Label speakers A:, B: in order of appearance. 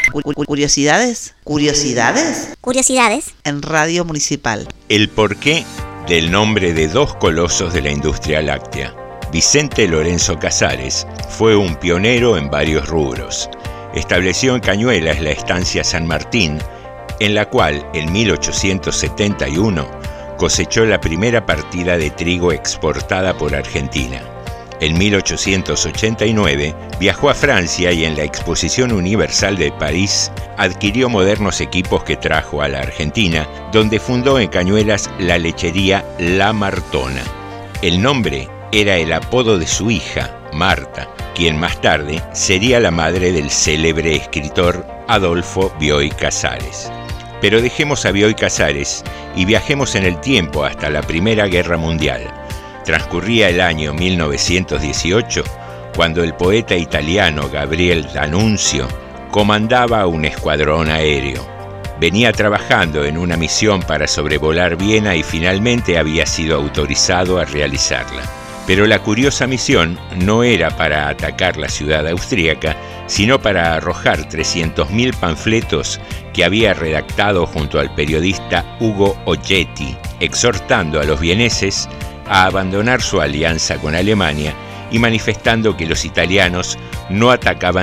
A: Curiosidades. Curiosidades.
B: Curiosidades.
A: En Radio Municipal.
C: El porqué del nombre de dos colosos de la industria láctea. Vicente Lorenzo Casares fue un pionero en varios rubros. Estableció en Cañuelas la estancia San Martín, en la cual en 1871 cosechó la primera partida de trigo exportada por Argentina. En 1889 viajó a Francia y en la Exposición Universal de París adquirió modernos equipos que trajo a la Argentina, donde fundó en Cañuelas la lechería La Martona. El nombre era el apodo de su hija, Marta, quien más tarde sería la madre del célebre escritor Adolfo Bioy Casares. Pero dejemos a Bioy Casares y viajemos en el tiempo hasta la Primera Guerra Mundial. Transcurría el año 1918, cuando el poeta italiano Gabriel D'Annunzio comandaba un escuadrón aéreo. Venía trabajando en una misión para sobrevolar Viena y finalmente había sido autorizado a realizarla. Pero la curiosa misión no era para atacar la ciudad austríaca, sino para arrojar 300.000 panfletos que había redactado junto al periodista Ugo Oggetti, exhortando a los vieneses a abandonar su alianza con Alemania y manifestando que los italianos no atacaban